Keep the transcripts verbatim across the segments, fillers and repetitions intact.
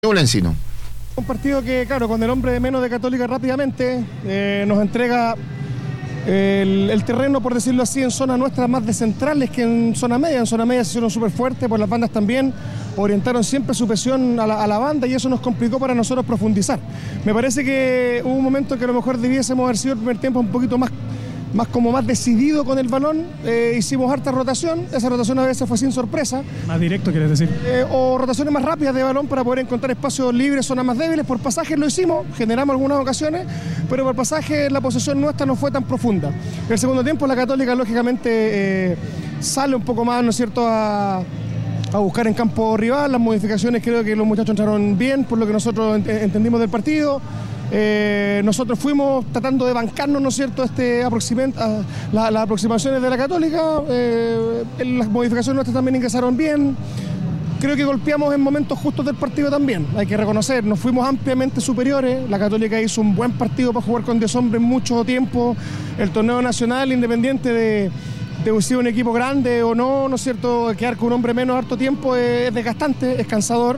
Encino. Un partido que, claro, con el hombre de menos de Católica rápidamente eh, nos entrega el, el terreno, por decirlo así, en zonas nuestras más descentrales que en zona media. En zona media se hicieron súper fuertes, por las bandas también, orientaron siempre su presión a la, a la banda y eso nos complicó para nosotros profundizar. Me parece que hubo un momento que a lo mejor debiésemos haber sido el primer tiempo un poquito más más como más decidido con el balón, eh, hicimos harta rotación, esa rotación a veces fue sin sorpresa. Más directo, quieres decir. Eh, o rotaciones más rápidas de balón para poder encontrar espacios libres, zonas más débiles. Por pasajes lo hicimos, generamos algunas ocasiones, pero por pasaje la posesión nuestra no fue tan profunda. En el segundo tiempo la Católica lógicamente eh, sale un poco más, ¿no es cierto?, a... a buscar en campo rival. Las modificaciones creo que los muchachos entraron bien por lo que nosotros ent entendimos del partido. Eh, nosotros fuimos tratando de bancarnos, ¿no es cierto?, este aproximamiento, la, las aproximaciones de la Católica. Eh, las modificaciones nuestras también ingresaron bien. Creo que golpeamos en momentos justos del partido también, hay que reconocer, nos fuimos ampliamente superiores. La Católica hizo un buen partido para jugar con diez hombres mucho tiempo. El torneo nacional, independiente de de si un equipo grande o no, ¿no es cierto?, quedar con un hombre menos harto tiempo es desgastante, es cansador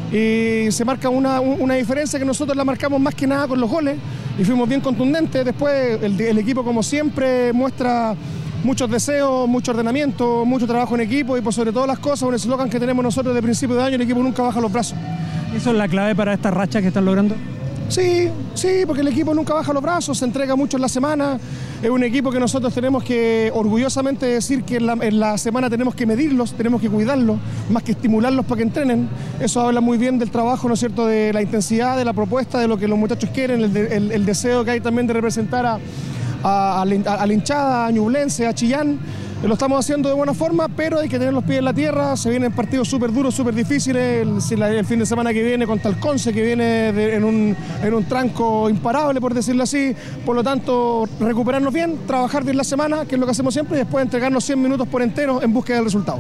y se marca una, una diferencia que nosotros la marcamos más que nada con los goles y fuimos bien contundentes. Después el, el equipo, como siempre, muestra muchos deseos, mucho ordenamiento, mucho trabajo en equipo y por sobre todas las cosas, un eslogan que tenemos nosotros de principio de año: el equipo nunca baja los brazos. ¿Eso es la clave para esta racha que están logrando? Sí, sí, porque el equipo nunca baja los brazos, se entrega mucho en la semana. Es un equipo que nosotros tenemos que orgullosamente decir que en la, en la semana tenemos que medirlos, tenemos que cuidarlos, más que estimularlos para que entrenen. Eso habla muy bien del trabajo, ¿no es cierto?, de la intensidad, de la propuesta, de lo que los muchachos quieren, el, de, el, el deseo que hay también de representar a, a, a, a la hinchada, a Ñublense, a Chillán. Lo estamos haciendo de buena forma, pero hay que tener los pies en la tierra. Se vienen partidos súper duros, súper difíciles. El, el fin de semana que viene contra el Conce, que viene de, en, un, en un tranco imparable, por decirlo así. Por lo tanto, recuperarnos bien, trabajar bien la semana, que es lo que hacemos siempre, y después entregarnos cien minutos por entero en búsqueda del resultado.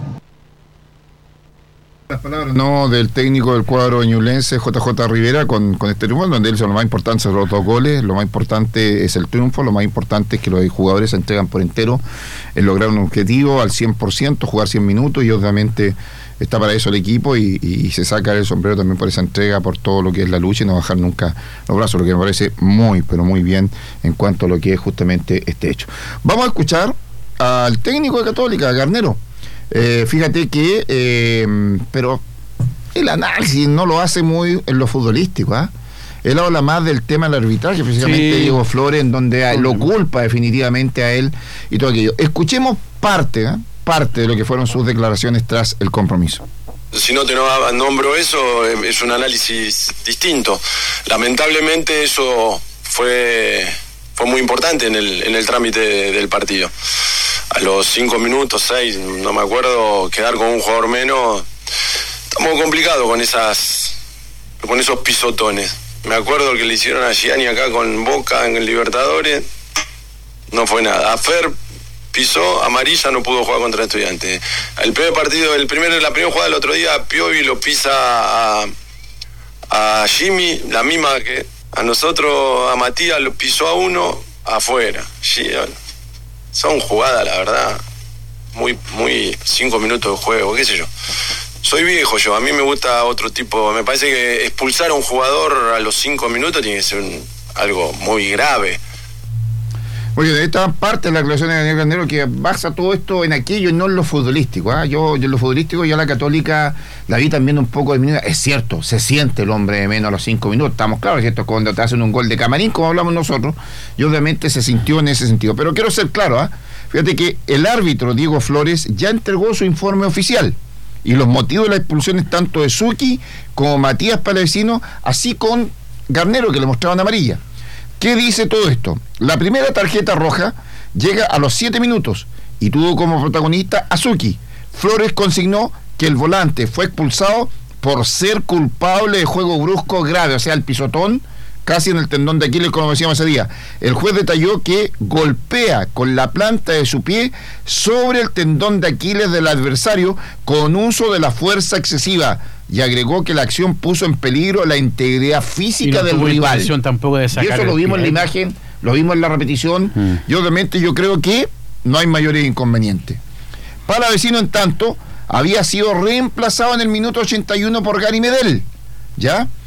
Las palabras no del técnico del cuadro ñublense, J J Rivera, con, con este triunfo, donde él dice: lo más importante son los dos goles, lo más importante es el triunfo, lo más importante es que los jugadores se entregan por entero en lograr un objetivo al cien por ciento, jugar cien minutos, y obviamente está para eso el equipo y, y se saca el sombrero también por esa entrega, por todo lo que es la lucha y no bajar nunca los brazos, lo que me parece muy, pero muy bien en cuanto a lo que es justamente este hecho. Vamos a escuchar al técnico de Católica, Garnero. Eh, fíjate que, eh, pero el análisis no lo hace muy en lo futbolístico, ¿eh? Él habla más del tema del arbitraje, precisamente sí. Diego Flores, en donde sí. lo culpa definitivamente a él y todo aquello. Escuchemos parte, ¿eh? parte de lo que fueron sus declaraciones tras el compromiso. Si no te nombro eso, es un análisis distinto. Lamentablemente eso fue, fue muy importante en el, en el trámite del partido. A los cinco minutos, seis, no me acuerdo, quedar con un jugador menos, estamos complicados con esas, con esos pisotones. Me acuerdo que le hicieron a Gianni acá con Boca en el Libertadores, no fue nada. A Fer pisó, amarilla, no pudo jugar contra Estudiantes. El primer partido, el primero, la primera jugada del otro día, Piovi lo pisa a, a Jimmy, la misma que a nosotros, a Matías lo pisó a uno, afuera. Son jugadas, la verdad, muy, muy cinco minutos de juego, qué sé yo. Soy viejo yo, a mí me gusta otro tipo, me parece que expulsar a un jugador a los cinco minutos tiene que ser un, algo muy grave. Oye, de esta parte de la declaración de Daniel Garnero, que basa todo esto en aquello y no en lo futbolístico, ¿eh? Yo, yo en lo futbolístico, yo a la Católica la vi también un poco disminuida. Es cierto, se siente el hombre de menos a los cinco minutos, estamos claros, ¿cierto? Cuando te hacen un gol de camarín, como hablamos nosotros, y obviamente se sintió en ese sentido. Pero quiero ser claro, ¿eh? Fíjate que el árbitro Diego Flores ya entregó su informe oficial y los motivos de las expulsiones tanto de Suki como Matías Palavecino, así con Garnero, que le mostraban amarilla. ¿Qué dice todo esto? La primera tarjeta roja llega a los siete minutos y tuvo como protagonista a Suki. Flores consignó que el volante fue expulsado por ser culpable de juego brusco grave, o sea, el pisotón casi en el tendón de Aquiles, como decíamos ese día. El juez detalló que golpea con la planta de su pie sobre el tendón de Aquiles del adversario con uso de la fuerza excesiva, y agregó que la acción puso en peligro la integridad física no del rival. Tampoco de y eso lo vimos en la imagen, lo vimos en la repetición, mm. y obviamente yo creo que no hay mayores inconvenientes. Palavecino, en tanto, había sido reemplazado en el minuto ochenta y uno por Gary Medel. ¿ya?